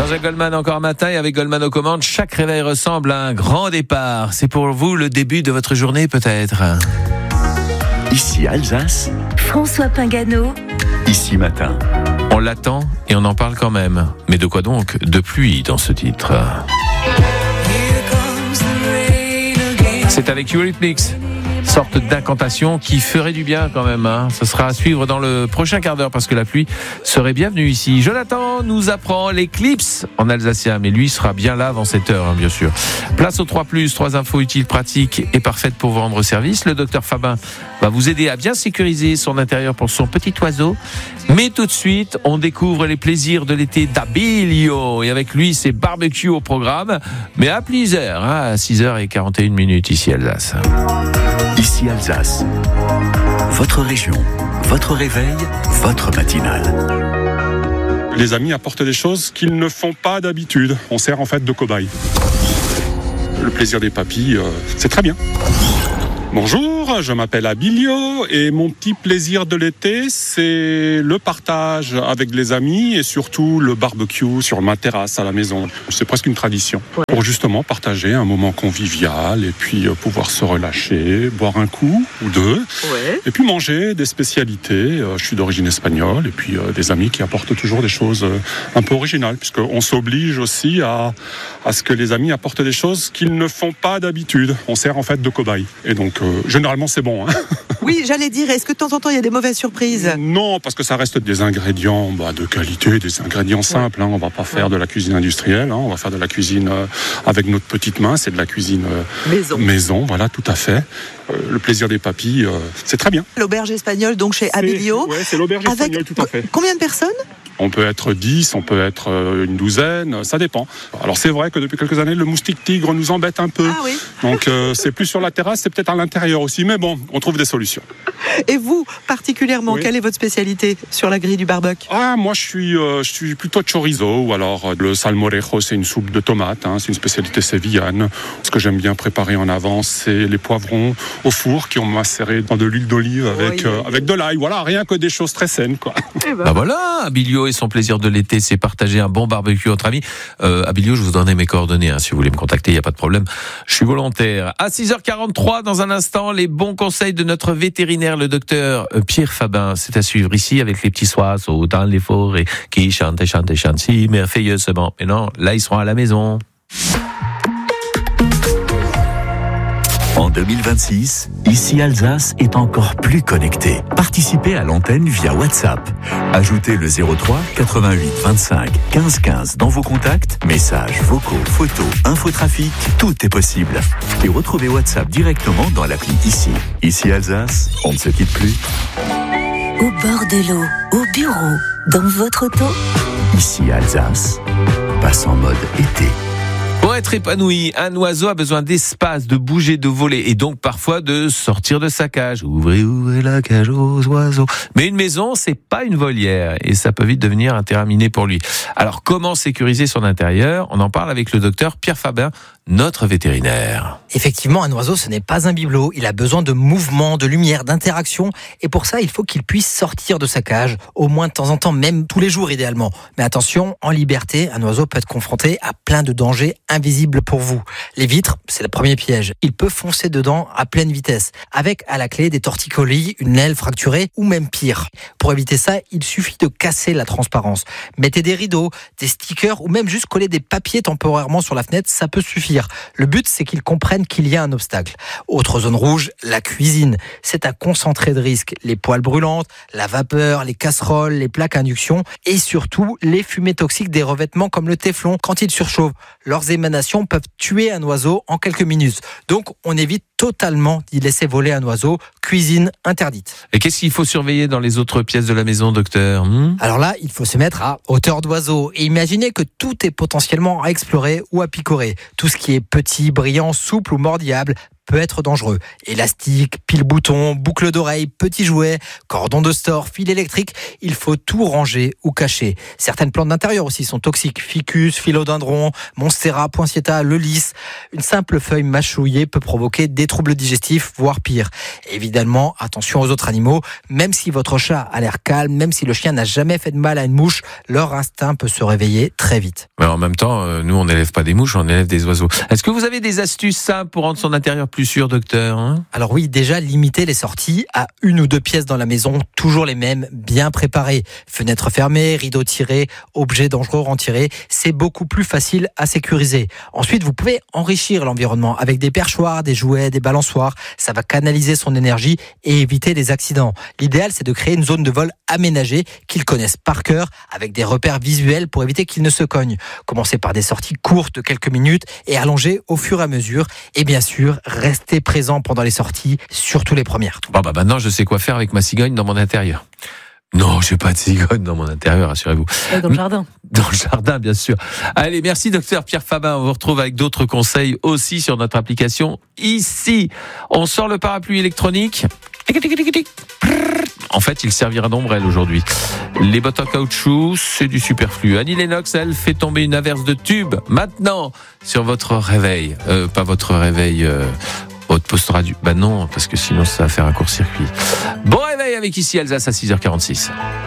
Jean-Jacques Goldman encore un matin et avec Goldman aux commandes, chaque réveil ressemble à un grand départ. C'est pour vous le début de votre journée peut-être. Ici Alsace, François Pingano. Ici Matin. On l'attend et on en parle quand même. Mais de quoi donc ? De pluie dans ce titre. C'est avec Eurythmics. Sorte d'incantation qui ferait du bien quand même. Ce sera à suivre dans le prochain quart d'heure parce que la pluie serait bienvenue ici. Jonathan nous apprend l'éclipse en alsacien, mais lui sera bien là avant 7 heures, bien sûr. Place au 3+, 3 infos utiles, pratiques et parfaites pour vous rendre service. Le docteur Fabin va vous aider à bien sécuriser son intérieur pour son petit oiseau. Mais tout de suite, on découvre les plaisirs de l'été d'Abilio. Et avec lui, c'est barbecue au programme, mais à plusieurs, à 6h41 ici Alsace. Ici Alsace. Votre région, votre réveil, votre matinale. Les amis apportent des choses qu'ils ne font pas d'habitude. On sert en fait de cobaye. Le plaisir des papilles, c'est très bien. Bonjour, je m'appelle Abilio et mon petit plaisir de l'été, c'est le partage avec les amis et surtout le barbecue sur ma terrasse à la maison. C'est presque une tradition pour justement partager un moment convivial et puis pouvoir se relâcher, boire un coup ou deux et puis manger des spécialités. Je suis d'origine espagnole et puis des amis qui apportent toujours des choses un peu originales puisqu'on s'oblige aussi à ce que les amis apportent des choses qu'ils ne font pas d'habitude. On sert en fait de cobaye et donc généralement c'est bon. Oui, j'allais dire, est-ce que de temps en temps il y a des mauvaises surprises ? Non, parce que ça reste des ingrédients de qualité, des ingrédients simples. On va pas faire de la cuisine industrielle, on va faire de la cuisine avec notre petite main, c'est de la cuisine maison, voilà, tout à fait. Le plaisir des papilles, c'est très bien. L'auberge espagnole, donc chez Abilio. Oui, c'est l'auberge espagnole, tout à fait. Combien de personnes ? On peut être 10, on peut être une douzaine, ça dépend. Alors c'est vrai que depuis quelques années, le moustique tigre nous embête un peu. Ah oui. Donc c'est plus sur la terrasse, c'est peut-être à l'intérieur aussi. Mais bon, on trouve des solutions. Et vous, particulièrement, quelle est votre spécialité sur la grille du barbecue ? Moi je suis plutôt chorizo, ou alors le salmorejo, c'est une soupe de tomates, c'est une spécialité sévillane. Ce que j'aime bien préparer en avance, c'est les poivrons au four qui ont macéré dans de l'huile d'olive avec de l'ail. Voilà, rien que des choses très saines, quoi. Voilà, Abilio et son plaisir de l'été, c'est partager un bon barbecue entre amis. Abilio, je vous donne mes coordonnées, si vous voulez me contacter, il n'y a pas de problème. Je suis volontaire. À 6h43, dans un instant, les bons conseils de notre vétérinaire, le docteur Pierre Fabin. C'est à suivre ici avec les petits oiseaux dans les forêts qui chantent si merveilleusement. Mais non, là, ils seront à la maison. En 2026, ici Alsace est encore plus connectée. Participez à l'antenne via WhatsApp. Ajoutez le 03 88 25 15 15 dans vos contacts, messages, vocaux, photos, infotrafic, tout est possible. Et retrouvez WhatsApp directement dans l'appli Ici. Ici Alsace, on ne se quitte plus. Au bord de l'eau, au bureau, dans votre auto. Ici Alsace, passe en mode été. Pour être épanoui, un oiseau a besoin d'espace, de bouger, de voler et donc parfois de sortir de sa cage. Ouvrez la cage aux oiseaux. Mais une maison, c'est pas une volière et ça peut vite devenir un terrain miné pour lui. Alors comment sécuriser son intérieur ? On en parle avec le docteur Pierre Fabin, notre vétérinaire. Effectivement, un oiseau, ce n'est pas un bibelot. Il a besoin de mouvement, de lumière, d'interaction. Et pour ça, il faut qu'il puisse sortir de sa cage, au moins de temps en temps, même tous les jours idéalement. Mais attention, en liberté, un oiseau peut être confronté à plein de dangers invisibles pour vous. Les vitres, c'est le premier piège. Il peut foncer dedans à pleine vitesse, avec à la clé des torticolis, une aile fracturée ou même pire. Pour éviter ça, il suffit de casser la transparence. Mettez des rideaux, des stickers ou même juste coller des papiers temporairement sur la fenêtre, ça peut suffire. Le but, c'est qu'ils comprennent qu'il y a un obstacle. Autre zone rouge, la cuisine. C'est un concentré de risques. Les poêles brûlantes, la vapeur, les casseroles, les plaques à induction et surtout les fumées toxiques des revêtements comme le téflon quand ils surchauffent. Leurs émanations peuvent tuer un oiseau en quelques minutes. Donc, on évite totalement d'y laisser voler un oiseau. Cuisine interdite. Et qu'est-ce qu'il faut surveiller dans les autres pièces de la maison, docteur ? Alors là, il faut se mettre à hauteur d'oiseau et imaginer que tout est potentiellement à explorer ou à picorer. Tout ce qui est petit, brillant, souple ou mordillable, peut être dangereux. Élastique, pile-bouton, boucle d'oreille, petits jouets, cordon de store, fil électrique, il faut tout ranger ou cacher. Certaines plantes d'intérieur aussi sont toxiques. Ficus, philodendron, monstera, poinsettia, le lys. Une simple feuille mâchouillée peut provoquer des troubles digestifs, voire pire. Évidemment, attention aux autres animaux. Même si votre chat a l'air calme, même si le chien n'a jamais fait de mal à une mouche, leur instinct peut se réveiller très vite. Mais en même temps, nous, on n'élève pas des mouches, on élève des oiseaux. Est-ce que vous avez des astuces simples pour rendre son intérieur plus sûr, docteur, hein ? Alors oui, déjà, limiter les sorties à 1 ou 2 pièces dans la maison, toujours les mêmes, bien préparées. Fenêtres fermées, rideaux tirés, objets dangereux retirés, c'est beaucoup plus facile à sécuriser. Ensuite, vous pouvez enrichir l'environnement avec des perchoirs, des jouets, des balançoires. Ça va canaliser son énergie et éviter les accidents. L'idéal, c'est de créer une zone de vol aménagée qu'ils connaissent par cœur avec des repères visuels pour éviter qu'ils ne se cognent. Commencez par des sorties courtes de quelques minutes et allongez au fur et à mesure. Et bien sûr, restez présent pendant les sorties, surtout les premières. Bon, maintenant, je sais quoi faire avec ma cigogne dans mon intérieur. Non, j'ai pas de cigogne dans mon intérieur, rassurez-vous. Dans le jardin. Dans le jardin, bien sûr. Allez, merci docteur Pierre Fabin. On vous retrouve avec d'autres conseils aussi sur notre application ici. On sort le parapluie électronique. En fait, il servira d'ombrelle aujourd'hui. Les bottes en caoutchouc, c'est du superflu. Annie Lennox, elle, fait tomber une averse de tubes maintenant sur votre réveil. Pas votre réveil... Haute poste radio. Non, parce que sinon ça va faire un court-circuit. Bon réveil avec ici Alsace à 6h46.